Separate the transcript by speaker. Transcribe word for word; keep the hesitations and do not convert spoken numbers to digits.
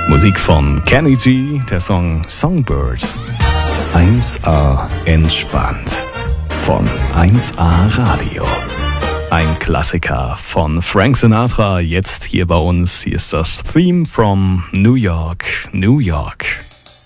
Speaker 1: Musik von Kenny G, der Song Songbird. eins A entspannt von eins A Radio. Ein Klassiker von Frank Sinatra, jetzt hier bei uns. Hier ist das Theme from New York, New York.